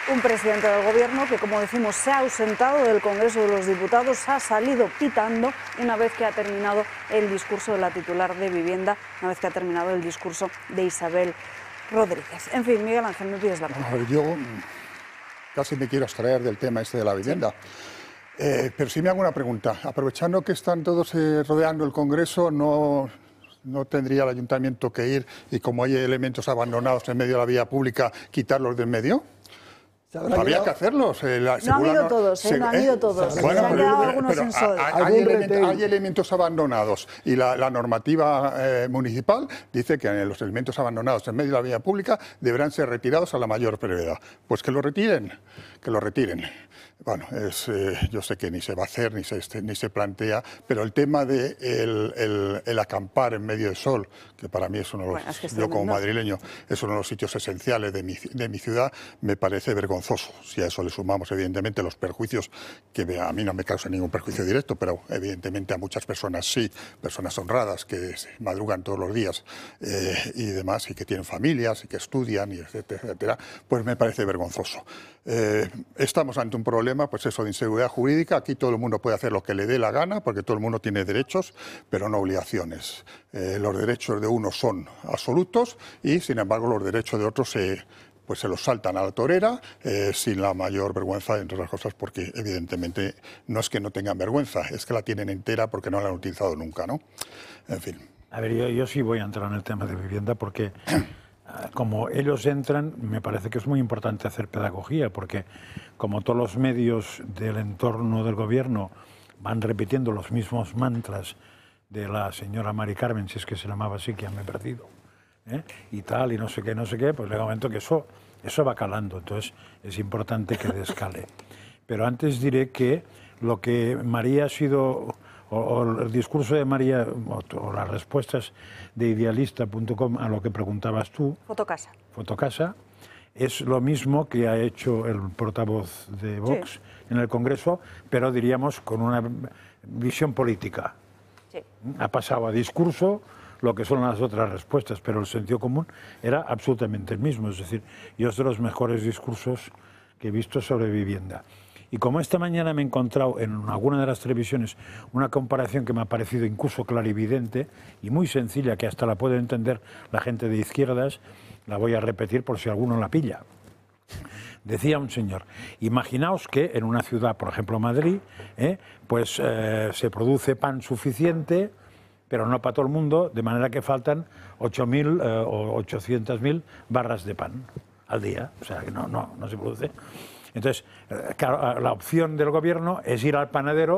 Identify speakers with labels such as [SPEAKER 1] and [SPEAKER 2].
[SPEAKER 1] Un presidente del Gobierno que, como decimos, se ha ausentado del Congreso de los Diputados, ha salido pitando una vez que ha terminado el discurso de la titular de Vivienda, una vez que ha terminado el discurso de Isabel Rodríguez. En fin, Miguel Ángel, me pides la palabra.
[SPEAKER 2] Yo casi me quiero abstraer del tema este de la vivienda. Sí. Pero sí me hago una pregunta. Aprovechando que están todos rodeando el Congreso, ¿no tendría el Ayuntamiento que ir y, como hay elementos abandonados en medio de la vía pública, quitarlos del medio? Habría que hacerlos.
[SPEAKER 1] No han ido todos, no han ido todos.
[SPEAKER 2] Bueno,
[SPEAKER 1] se han quedado algunos en sol.
[SPEAKER 2] Hay elementos abandonados y la normativa municipal dice que los elementos abandonados en medio de la vía pública deberán ser retirados a la mayor brevedad. Pues que lo retiren, que lo retiren. Bueno, yo sé que ni se va a hacer, ni se plantea, pero el tema de el acampar en medio del sol, que para mí es uno de los, yo como madrileño, es uno de los sitios esenciales de mi ciudad, me parece vergonzoso. Si a eso le sumamos, evidentemente, los perjuicios, que a mí no me causan ningún perjuicio directo, pero evidentemente a muchas personas sí, personas honradas que madrugan todos los días y demás, y que tienen familias y que estudian, y etcétera, etcétera, pues me parece vergonzoso. Estamos ante un problema, pues eso, de inseguridad jurídica. Aquí todo el mundo puede hacer lo que le dé la gana, porque todo el mundo tiene derechos, pero no obligaciones. Los derechos de unos son absolutos y, sin embargo, los derechos de otros pues se los saltan a la torera sin la mayor vergüenza, entre otras cosas, porque evidentemente no es que no tengan vergüenza, es que la tienen entera porque no la han utilizado nunca, ¿no? En fin.
[SPEAKER 3] A ver, yo sí voy a entrar en el tema de vivienda porque como ellos entran, me parece que es muy importante hacer pedagogía, porque como todos los medios del entorno del gobierno van repitiendo los mismos mantras de la señora Mari Carmen, si es que se llamaba así, que ya me he perdido, y tal, y no sé qué, pues llega un momento que eso va calando, entonces es importante que descale. Pero antes diré que lo que María ha sido, o el discurso de María, o las respuestas de idealista.com a lo que preguntabas tú, Fotocasa, es lo mismo que ha hecho el portavoz de Vox en el Congreso, pero diríamos con una visión política. Sí. Ha pasado a discurso lo que son las otras respuestas, pero el sentido común era absolutamente el mismo. Es decir, yo es de los mejores discursos que he visto sobre vivienda. Y como esta mañana me he encontrado en alguna de las televisiones una comparación que me ha parecido incluso clarividente y muy sencilla, que hasta la puede entender la gente de izquierdas, la voy a repetir por si alguno la pilla. Decía un señor, imaginaos que en una ciudad, por ejemplo Madrid, se produce pan suficiente, pero no para todo el mundo, de manera que faltan 8.000 o 800.000 barras de pan al día, o sea que no se produce. Entonces, claro, la opción del gobierno es ir al panadero